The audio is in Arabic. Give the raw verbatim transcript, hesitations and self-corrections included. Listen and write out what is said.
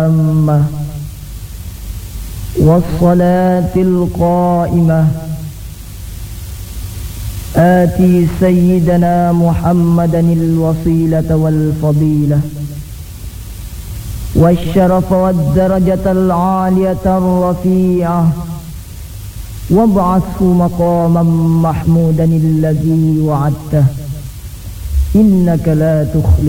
التامة والصلاة القائمة آتي سيدنا محمدا الوسيلة والفضيلة والشرف والدرجة العالية الرفيعة وابعثه مقاما محمودا الذي وعدته إنك لا تخلف